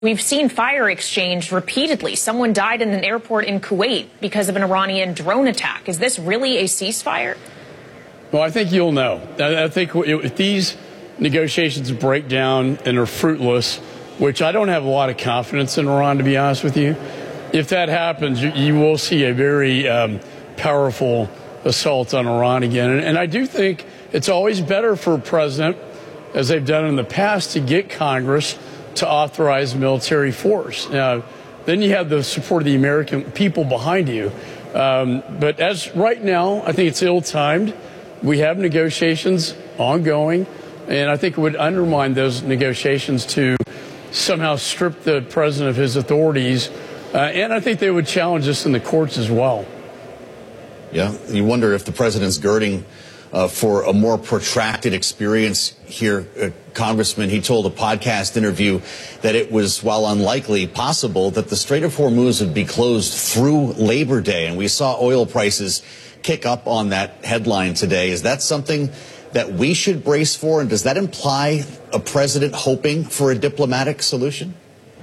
We've seen fire exchange repeatedly. Someone died in an airport in Kuwait because of an Iranian drone attack. Is this really a ceasefire? Well, I think you'll know. I think if these negotiations break down and are fruitless, which I don't have a lot of confidence in Iran, to be honest with you, if that happens, you will see a very powerful assault on Iran again. And I do think it's always better for a president, as they've done in the past, to get Congress to authorize military force. Now, then you have the support of the American people behind you. But as right now, I think it's ill-timed. We have negotiations ongoing, and I think it would undermine those negotiations to somehow strip the president of his authorities. And I think they would challenge us in the courts as well. Yeah, you wonder if the president's girding for a more protracted experience here. Congressman, he told a podcast interview that it was, while unlikely, possible that the Strait of Hormuz would be closed through Labor Day. And we saw oil prices kick up on that headline today. Is that something that we should brace for? And does that imply a president hoping for a diplomatic solution?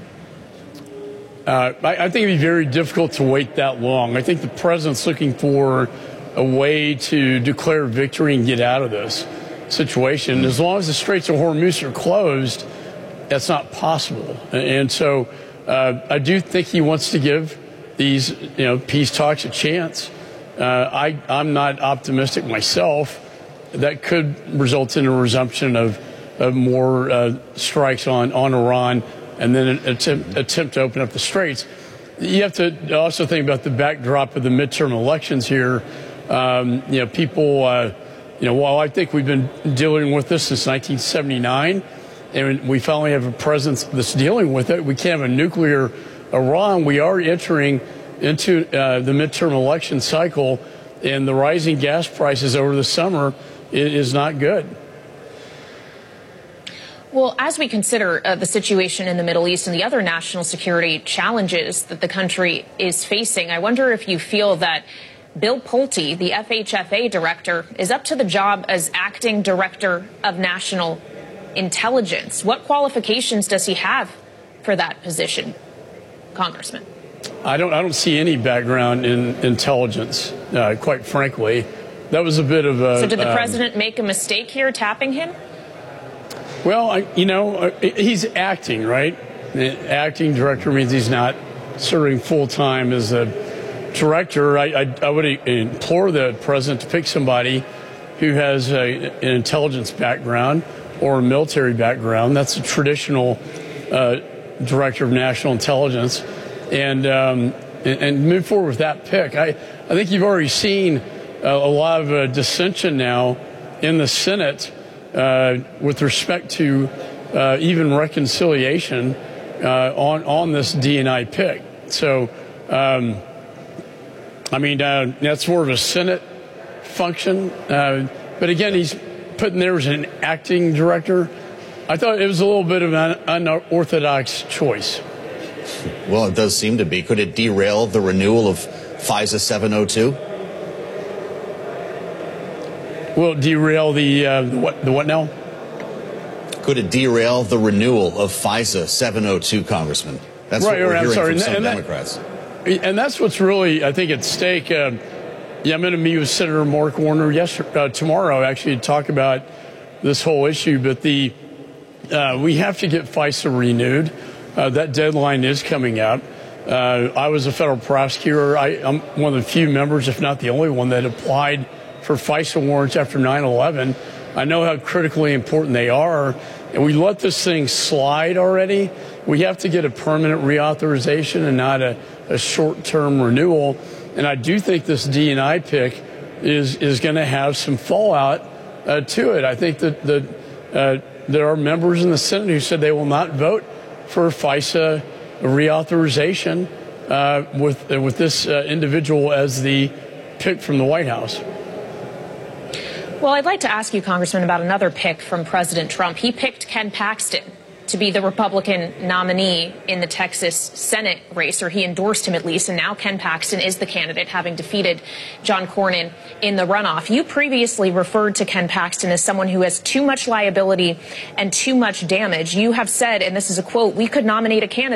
I think it'd be very difficult to wait that long. I think the president's looking for a way to declare victory and get out of this situation. As long as the Straits of Hormuz are closed, that's not possible. And so I do think he wants to give these peace talks a chance. I'm not optimistic myself. That could result in a resumption of more strikes on Iran and then an attempt to open up the Straits. You have to also think about the backdrop of the midterm elections here. People, while I think we've been dealing with this since 1979, and we finally have a president that's dealing with it, we can't have a nuclear Iran. We are entering into the midterm election cycle, and the rising gas prices over the summer is not good. Well, as we consider the situation in the Middle East and the other national security challenges that the country is facing, I wonder if you feel that Bill Pulte, the FHFA director, is up to the job as acting director of national intelligence. What qualifications does he have for that position, Congressman? I don't see any background in intelligence, quite frankly. That was a bit of a... So did the president make a mistake here tapping him? Well, he's acting, right? Acting director means he's not serving full-time as a director. I would implore the president to pick somebody who has an intelligence background or a military background. That's a traditional director of national intelligence, and move forward with that pick. I think you've already seen a lot of dissension now in the Senate with respect to even reconciliation on this D&I pick. So, that's more of a Senate function. But again, he's put in there as an acting director. I thought it was a little bit of an unorthodox choice. Well, it does seem to be. Could it derail the renewal of FISA 702? Will it derail the what now? Could it derail the renewal of FISA 702, Congressman? That's right, what we're hearing from some Democrats. And that's what's really, I think, at stake. I'm going to meet with Senator Mark Warner tomorrow, actually, to talk about this whole issue. But we have to get FISA renewed. That deadline is coming up. I was a federal prosecutor. I'm one of the few members, if not the only one, that applied for FISA warrants after 9/11. I know how critically important they are, and we let this thing slide already. We have to get a permanent reauthorization and not a short-term renewal. And I do think this D&I pick is going to have some fallout to it. I think that there are members in the Senate who said they will not vote for FISA reauthorization with this individual as the pick from the White House. Well, I'd like to ask you, Congressman, about another pick from President Trump. He picked Ken Paxton to be the Republican nominee in the Texas Senate race, or he endorsed him at least, and now Ken Paxton is the candidate, having defeated John Cornyn in the runoff. You previously referred to Ken Paxton as someone who has too much liability and too much damage. You have said, and this is a quote, "We could nominate a candidate